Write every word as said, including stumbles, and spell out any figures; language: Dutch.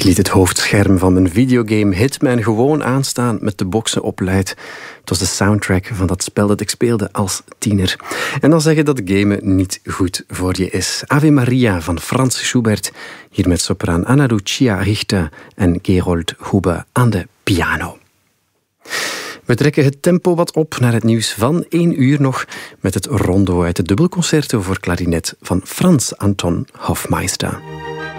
liet het hoofdscherm van mijn videogame Hitman gewoon aanstaan met de boksen op luid. Het was de soundtrack van dat spel dat ik speelde als tiener. En dan zeggen dat gamen niet goed voor je is. Ave Maria van Franz Schubert, hier met sopraan Anna Lucia Richter en Gerold Huber aan de piano. We trekken het tempo wat op naar het nieuws van één uur nog met het rondo uit het dubbelconcerto voor klarinet van Franz Anton Hofmeister.